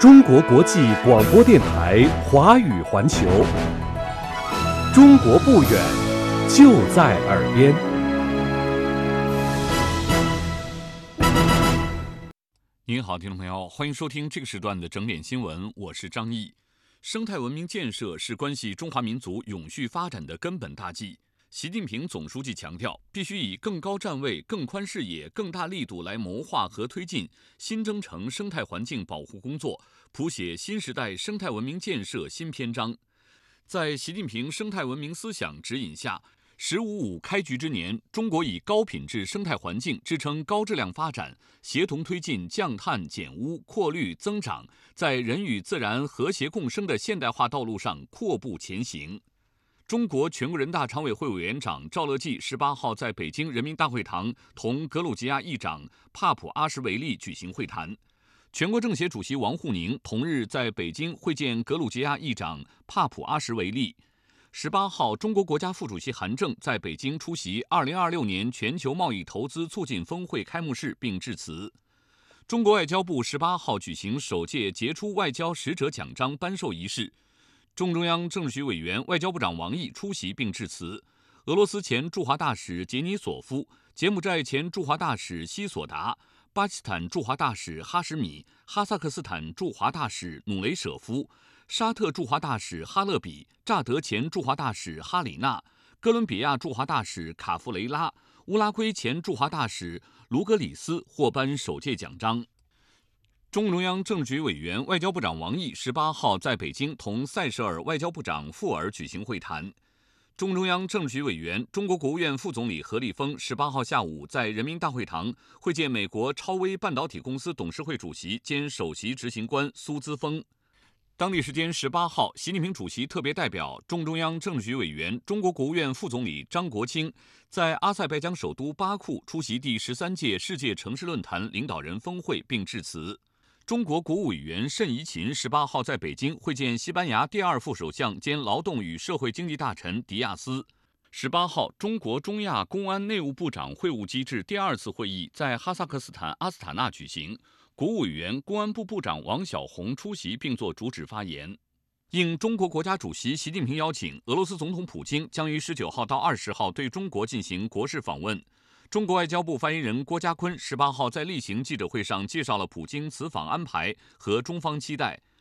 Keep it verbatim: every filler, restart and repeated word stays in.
中国国际广播电台华语环球，中国不远，就在耳边。 您好，听众朋友，欢迎收听这个时段的整点新闻，我是张毅。生态文明建设是关系中华民族永续发展的根本大计。习近平总书记强调，必须以更高站位、更宽视野、更大力度来谋划和推进新征程生态环境保护工作，谱写新时代生态文明建设新篇章。在习近平生态文明思想指引下，十五五开局之年，中国以高品质生态环境支撑高质量发展，协同推进降碳减污、扩绿增长，在人与自然和谐共生的现代化道路上阔步前行。中国全国人大常委会委员长赵乐际十八号在北京人民大会堂同格鲁吉亚议长帕普阿什维利举行会谈。全国政协主席王沪宁同日在北京会见格鲁吉亚议长帕普阿什维利。十八号，中国国家副主席韩正在北京出席二零二六年全球贸易投资促进峰会开幕式并致辞。中国外交部十八号举行首届杰出外交使者奖章颁授仪式。中中央政治局委员、外交部长王毅出席并致辞。俄罗斯前驻华大使杰尼索夫、柬埔寨前驻华大使西索达、巴基斯坦驻华大使哈什米、哈萨克斯坦驻华大使努雷舍夫、沙特驻华大使哈勒比、乍得前驻华大使哈里纳、哥伦比亚驻华大使卡夫雷拉、乌拉圭前驻华大使卢格里斯获颁首届奖章。中共中央政治局委员、外交部长王毅十八号在北京同塞舌尔外交部长富尔举行会谈。中共中央政治局委员、中国国务院副总理何立峰十八号下午在人民大会堂会见美国超微半导体公司董事会主席兼首席执行官苏姿丰。当地时间十八号，习近平主席特别代表、中中央政治局委员、中国国务院副总理张国清在阿塞拜疆首都巴库出席第十三届世界城市论坛领导人峰会并致辞。中国国务委员谌贻琴十八号在北京会见西班牙第二副首相兼劳动与社会经济大臣迪亚斯。十八号，中国中亚公安内务部长会晤机制第二次会议在哈萨克斯坦阿斯塔纳举行。国务委员、公安部部长王晓红出席并作主旨发言。应中国国家主席习近平邀请，俄罗斯总统普京将于十九号到二十号对中国进行国事访问。中国外交部发言人郭家坤十八号在例行记者会上介绍了普京此访安排和中方期待。